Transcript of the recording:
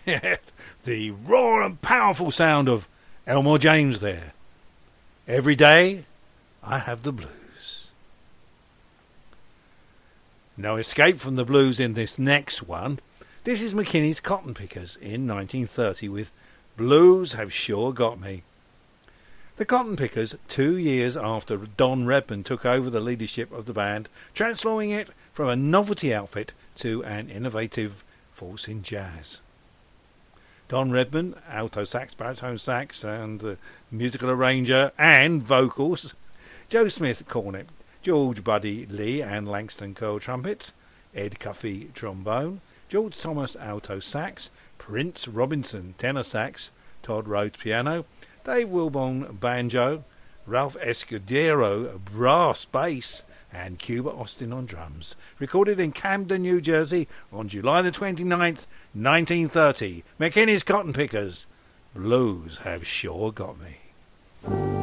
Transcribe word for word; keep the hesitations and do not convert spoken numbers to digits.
The raw and powerful sound of Elmore James there. Every day I have the blues. No escape from the blues in this next one. This is McKinney's Cotton Pickers in nineteen thirty with Blues Have Sure Got Me. The Cotton Pickers, two years after Don Redman took over the leadership of the band, transforming it from a novelty outfit to an innovative force in jazz. Don Redman, alto sax, baritone sax, and uh, musical arranger and vocals. Joe Smith, cornet. George Buddy Lee and Langston Curl trumpets. Ed Cuffey, trombone. George Thomas, alto sax. Prince Robinson, tenor sax. Todd Rhodes, piano. Dave Wilborn, banjo. Ralph Escudero, brass bass. And Cuba Austin on drums. Recorded in Camden, New Jersey on July the twenty-ninth, nineteen thirty. McKinney's Cotton Pickers. Blues Have Sure Got Me.